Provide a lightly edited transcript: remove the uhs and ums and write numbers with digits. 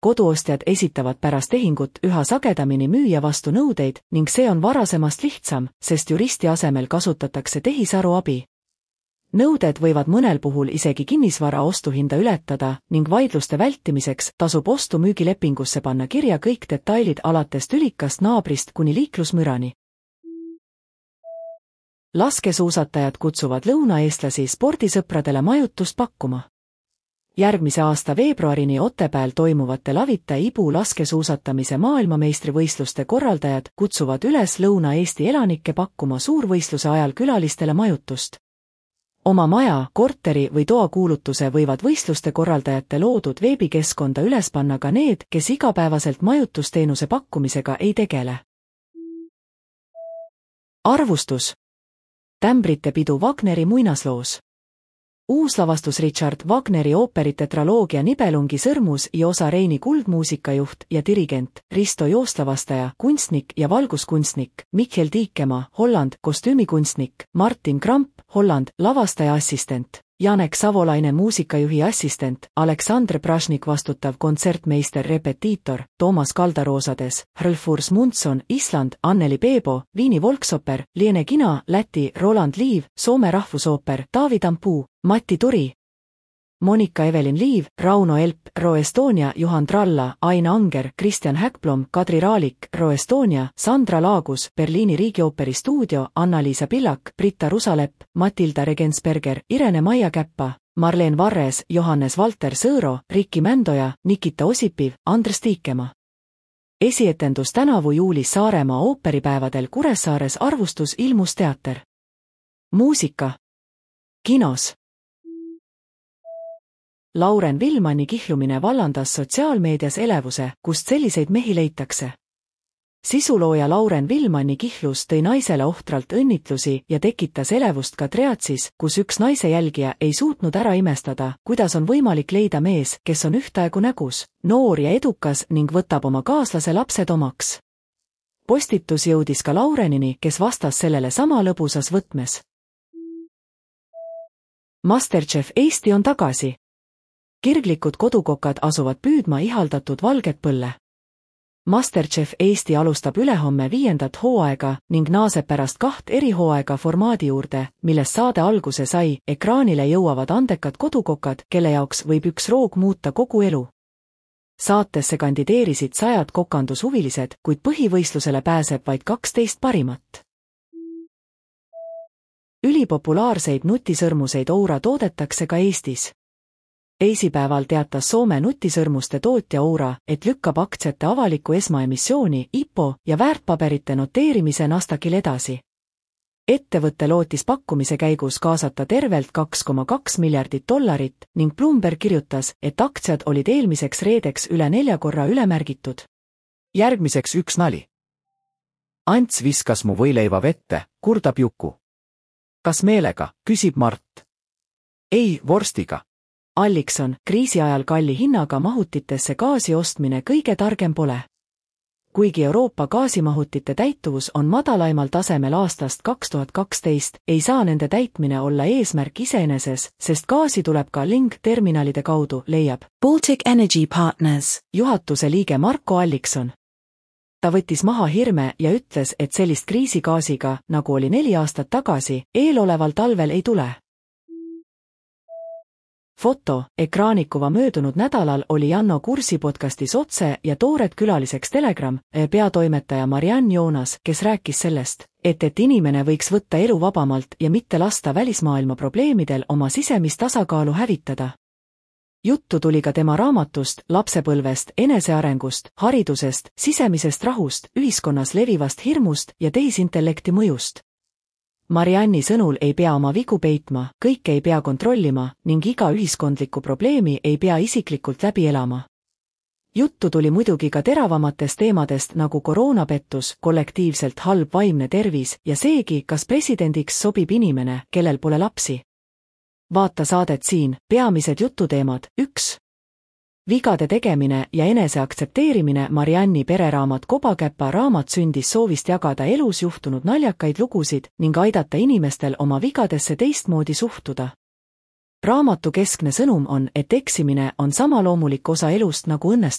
Koduostjad esitavad pärast tehingut üha sagedamini müüja vastu nõudeid ning see on varasemast lihtsam, sest juristi asemel kasutatakse tehisaru abi. Nõuded võivad mõnel puhul isegi kinnisvara ostuhinda ületada ning vaidluste vältimiseks tasub ostu-müügilepingusse panna kirja kõik detailid alates tülikast naabrist kuni liiklusmürani. Laskesuusatajad kutsuvad lõunaeestlasi spordisõpradele majutust pakkuma. Järgmise aasta veebruarini Otepääl toimuvate Lavita Ibu laskesuusatamise maailmameistrivõistluste korraldajad kutsuvad üles Lõuna-Eesti elanikke pakkuma suurvõistluse ajal külalistele majutust. Oma maja, korteri või toakuulutuse võivad võistluste korraldajate loodud veebikeskkonda üles panna ka need, kes igapäevaselt majutusteenuse pakkumisega ei tegele. Arvustus. Tämbrite pidu Wagneri muinasloos. Uuslavastus Richard Wagneri ooperitetraloogia Nibelungi sõrmus ja osa Reini kuldmuusikajuht ja dirigent, Risto Joostlavastaja, kunstnik ja valguskunstnik, Michel Tiikemaa, Holland, kostüümikunstnik, Martin Kramp, Holland, lavastaja assistent, Janek Savolainen muusikajuhi assistent, Aleksandr Prašnik vastutav kontsertmeister repetiitor, Toomas Kaldaroosades, Hrlfurs Mundsson, Island, Anneli Peebo, Viini Volksoper, Liene Kina, Läti, Roland Liiv, Soome rahvusooper, Taavi Tampuu, Matti Turi, Monika Evelin Liiv, Rauno Elp, Ro Estonia, Juhan Tralla, Aina Anger, Kristjan Häkblom, Kadri Raalik, Ro Estonia, Sandra Laagus, Berliini Riigiooperi stuudio, Anna-Liisa Pillak, Britta Rusalepp, Matilda Regensberger, Irene Maia Käppa, Marleen Varres, Johannes Valter Sõõro, Rikki Mändoja, Nikita Osipiv, Andres Tiikemaa. Esietendus tänavu juulis Saaremaa ooperipäevadel Kuressaares Arvustus ilmus teater. Muusika. Kinos. Lauren Villmanni kihlumine vallandas sotsiaalmeedias elevuse, kust selliseid mehi leitakse. Sisulooja Lauren Villmanni kihlus tõi naisele ohtralt õnnitlusi ja tekitas elevust ka Triatsis, kus üks naise jälgija ei suutnud ära imestada, kuidas on võimalik leida mees, kes on ühtaegu nägus, noor ja edukas ning võtab oma kaaslase lapsed omaks. Postitus jõudis ka Laurenini, kes vastas sellele sama lõbusas võtmes. MasterChef Eesti on tagasi. Kirglikud kodukokad asuvad püüdma ihaldatud valget põlle. MasterChef Eesti alustab ülehomme 5. hooaega ning naaseb pärast 2 erihooaega formaadi juurde, millest saade alguse sai. Ekraanile jõuavad andekad kodukokad, kelle jaoks võib üks roog muuta kogu elu. Saatesse kandideerisid 100 kokandushuvilised, kuid põhivõistlusele pääseb vaid 12 parimat. Ülipopulaarseid nutisõrmuseid Oura toodetakse ka Eestis. Teisipäeval teatas Soome nutisõrmuste tootja Oura, et lükkab aktsiate avaliku esmaemissiooni, IPO ja väärtpaberite noteerimise Nasdaqil edasi. Ettevõtte lootis pakkumise käigus kaasata tervelt $2,2 miljardit ning Bloomberg kirjutas, et aktsiad olid eelmiseks reedeks üle 4 korra ülemärgitud. Järgmiseks üks nali. Ants viskas mu võileiva vette, kurdab Juku. Kas meelega, küsib Mart. Ei, vorstiga. Allikson, kriisi ajal kalli hinnaga mahutitesse gaasi ostmine kõige targem pole. Kuigi Euroopa gaasimahutite täituvus on madalaimal tasemel aastast 2012, ei saa nende täitmine olla eesmärk iseeneses, sest gaasi tuleb ka link-terminalide kaudu, leiab Baltic Energy Partners juhatuse liige Marko Allikson. Ta võttis maha hirme ja ütles, et sellist kriisigaasiga, nagu oli 4 aastat tagasi, eeloleval talvel ei tule. Foto, ekraanikuva möödunud nädalal oli Janno Kursi podcastis otse ja toored külaliseks Telegram peatoimetaja Marianne Joonas, kes rääkis sellest, et inimene võiks võtta elu vabamalt ja mitte lasta välismaailma probleemidel oma sisemist tasakaalu hävitada. Juttu tuli ka tema raamatust, lapsepõlvest, enesearengust, haridusest, sisemisest rahust, ühiskonnas levivast hirmust ja tehisintellekti mõjust. Marianni sõnul ei pea oma vigu peitma, kõike ei pea kontrollima ning iga ühiskondlikku probleemi ei pea isiklikult läbi elama. Juttu tuli muidugi ka teravamatest teemadest nagu koroonapettus, kollektiivselt halb vaimne tervis ja seegi, kas presidendiks sobib inimene, kellel pole lapsi. Vaata saadet siin, peamised jututeemad, 1. Vigade tegemine ja enese aktsepteerimine. Marianni pereraamat Kobakäpa raamat sündis soovist jagada elus juhtunud naljakaid lugusid ning aidata inimestel oma vigadesse teistmoodi suhtuda. Raamatu keskne sõnum on, et eksimine on sama loomulik osa elust nagu õnnestumine.